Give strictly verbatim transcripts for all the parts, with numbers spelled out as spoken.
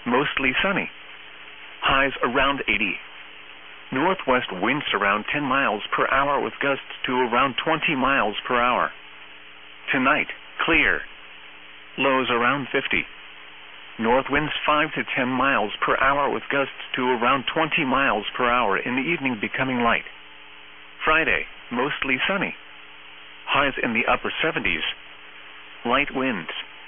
mostly sunny. Highs around eighty. Northwest winds around ten miles per hour with gusts to around twenty miles per hour. Tonight, clear. Lows around fifty. North winds five to ten miles per hour with gusts to around twenty miles per hour, in the evening becoming light. Friday, mostly sunny. Highs in the upper seventies. Light winds.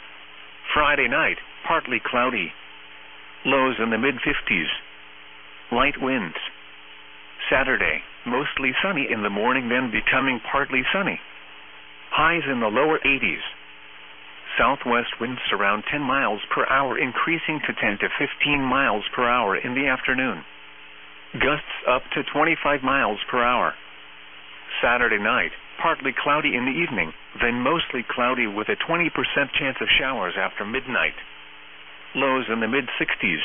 Friday night, partly cloudy. Lows in the mid-fifties. Light winds. Saturday, mostly sunny in the morning, then becoming partly sunny. Highs in the lower eighties. Southwest winds around ten miles per hour, increasing to ten to fifteen miles per hour in the afternoon. Gusts up to twenty-five miles per hour. Saturday night, partly cloudy in the evening, then mostly cloudy with a twenty percent chance of showers after midnight. Lows in the mid-sixties.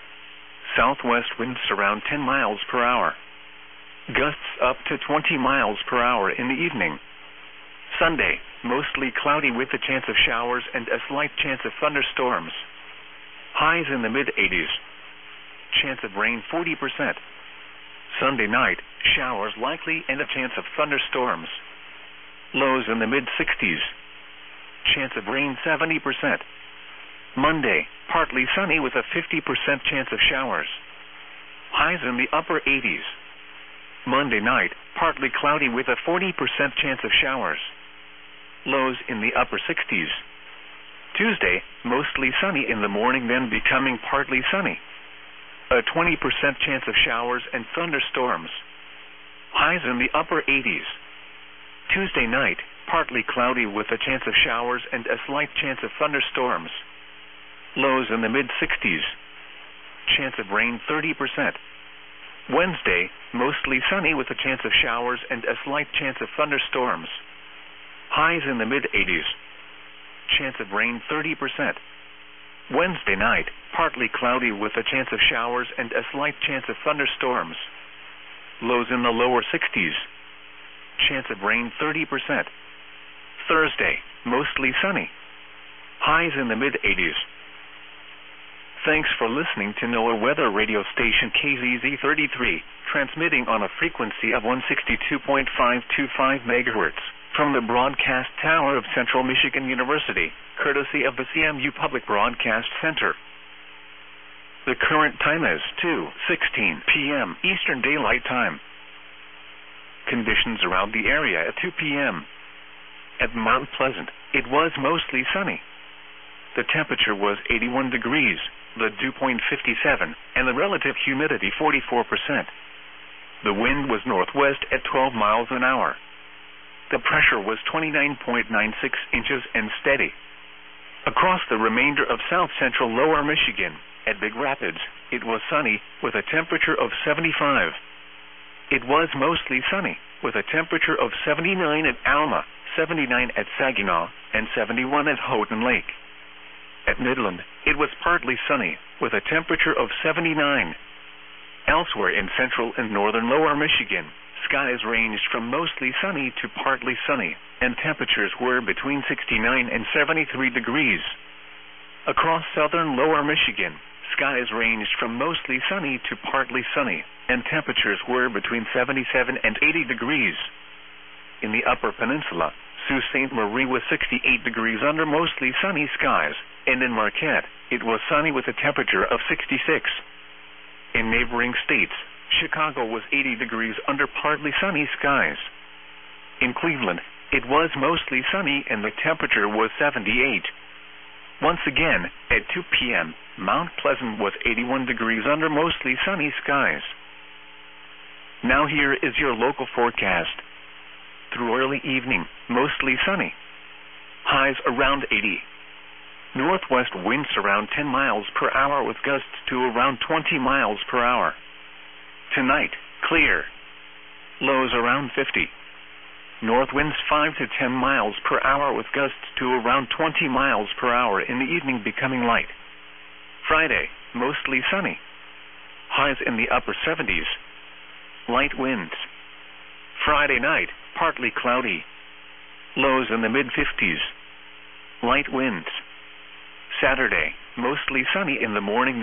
Southwest winds around ten miles per hour. Gusts up to twenty miles per hour in the evening. Sunday, mostly cloudy with a chance of showers and a slight chance of thunderstorms. Highs in the mid-eighties. Chance of rain forty percent. Sunday night, showers likely and a chance of thunderstorms. Lows in the mid-sixties. Chance of rain seventy percent. Monday, partly sunny with a fifty percent chance of showers. Highs in the upper eighties. Monday night, partly cloudy with a forty percent chance of showers. Lows in the upper sixties. Tuesday, mostly sunny in the morning, then becoming partly sunny. A twenty percent chance of showers and thunderstorms. Highs in the upper eighties. Tuesday night, partly cloudy with a chance of showers and a slight chance of thunderstorms. Lows in the mid-sixties. Chance of rain thirty percent. Wednesday, mostly sunny with a chance of showers and a slight chance of thunderstorms. Highs in the mid-eighties. Chance of rain thirty percent. Wednesday night, partly cloudy with a chance of showers and a slight chance of thunderstorms. Lows in the lower sixties. Chance of rain thirty percent. Thursday, mostly sunny. Highs in the mid-eighties. Thanks for listening to NOAA Weather Radio Station K Z Z thirty-three, transmitting on a frequency of one sixty-two point five two five megahertz, from the broadcast tower of Central Michigan University, courtesy of the C M U Public Broadcast Center. The current time is two sixteen p m Eastern Daylight Time. Conditions around the area at two p m At Mount Pleasant, it was mostly sunny. The temperature was eighty-one degrees, the dew point fifty-seven, and the relative humidity forty-four percent. The wind was northwest at twelve miles an hour. The pressure was twenty-nine point nine six inches and steady. Across the remainder of south-central lower Michigan, at Big Rapids, it was sunny, with a temperature of seventy-five. It was mostly sunny, with a temperature of seventy-nine at Alma, seventy-nine at Saginaw, and seventy-one at Houghton Lake. At Midland, it was partly sunny, with a temperature of seventy-nine. Elsewhere in central and northern lower Michigan, skies ranged from mostly sunny to partly sunny, and temperatures were between sixty-nine and seventy-three degrees. Across southern lower Michigan, skies ranged from mostly sunny to partly sunny, and temperatures were between seventy-seven and eighty degrees. In the upper peninsula, Sault Ste. Marie was sixty-eight degrees under mostly sunny skies, and in Marquette, it was sunny with a temperature of sixty-six. In neighboring states, Chicago was eighty degrees under partly sunny skies. In Cleveland, it was mostly sunny and the temperature was seventy-eight. Once again, at two p m, Mount Pleasant was eighty-one degrees under mostly sunny skies. Now here is your local forecast. Through early evening, mostly sunny. Highs around eighty. Northwest winds around ten miles per hour with gusts to around twenty miles per hour. Tonight, clear. Lows around fifty. North winds five to ten miles per hour with gusts to around twenty miles per hour, in the evening becoming light. Friday, mostly sunny. Highs in the upper seventies. Light winds. Friday night, partly cloudy. Lows in the mid-fifties. Light winds. Saturday, mostly sunny in the morning.